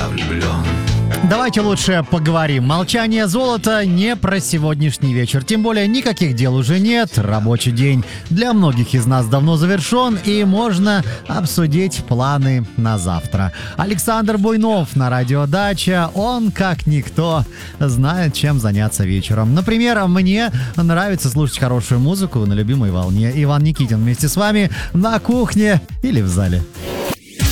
я влюблен. Давайте лучше поговорим. Молчание золота не про сегодняшний вечер. Тем более никаких дел уже нет. Рабочий день для многих из нас давно завершен, и можно обсудить планы на завтра. Александр Буйнов на радио «Дача». Он, как никто, знает, чем заняться вечером. Например, мне нравится слушать хорошую музыку на любимой волне. Иван Никитин вместе с вами на кухне или в зале.